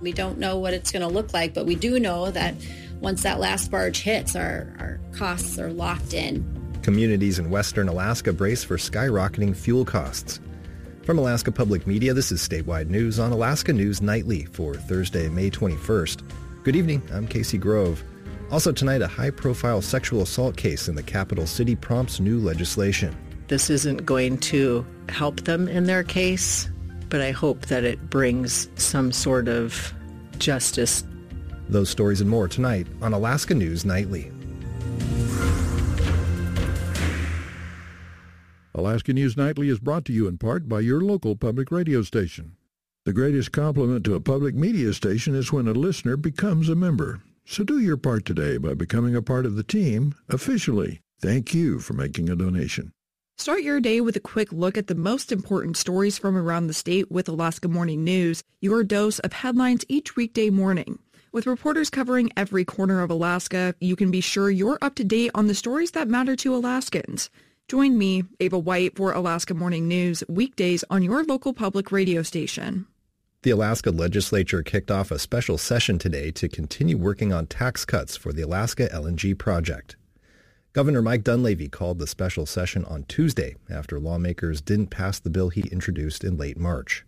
We don't know what it's going to look like, but we do know that once that last barge hits, our costs are locked in. Communities in western Alaska brace for skyrocketing fuel costs. From Alaska Public Media, this is statewide news on Alaska News Nightly for Thursday, May 21st. Good evening, I'm Casey Grove. Also tonight, a high-profile sexual assault case in the capital city prompts new legislation. This isn't going to help them in their case, but I hope that it brings some sort of justice. Those stories and more tonight on Alaska News Nightly. Alaska News Nightly is brought to you in part by your local public radio station. The greatest compliment to a public media station is when a listener becomes a member. So do your part today by becoming a part of the team officially. Thank you for making a donation. Start your day with a quick look at the most important stories from around the state with Alaska Morning News, your dose of headlines each weekday morning. With reporters covering every corner of Alaska, you can be sure you're up to date on the stories that matter to Alaskans. Join me, Ava White, for Alaska Morning News, weekdays on your local public radio station. The Alaska legislature kicked off a special session today to continue working on tax cuts for the Alaska LNG project. Governor Mike Dunleavy called the special session on Tuesday after lawmakers didn't pass the bill he introduced in late March.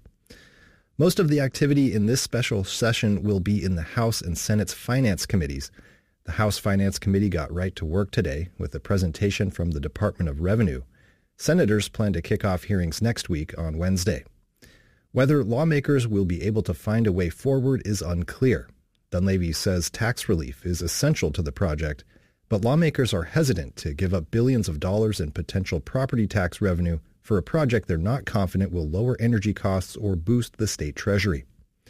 Most of the activity in this special session will be in the House and Senate's finance committees. The House Finance Committee got right to work today with a presentation from the Department of Revenue. Senators plan to kick off hearings next week on Wednesday. Whether lawmakers will be able to find a way forward is unclear. Dunleavy says tax relief is essential to the project, but lawmakers are hesitant to give up billions of dollars in potential property tax revenue for a project they're not confident will lower energy costs or boost the state treasury.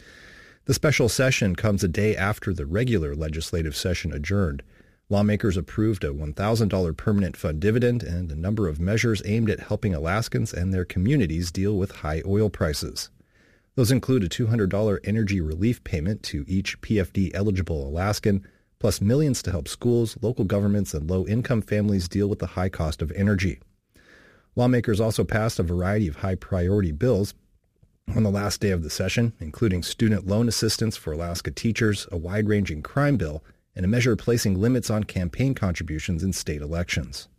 The special session comes a day after the regular legislative session adjourned. Lawmakers approved a $1,000 permanent fund dividend and a number of measures aimed at helping Alaskans and their communities deal with high oil prices. Those include a $200 energy relief payment to each PFD-eligible Alaskan, plus millions to help schools, local governments, and low-income families deal with the high cost of energy. Lawmakers also passed a variety of high-priority bills on the last day of the session, including student loan assistance for Alaska teachers, a wide-ranging crime bill, and a measure placing limits on campaign contributions in state elections.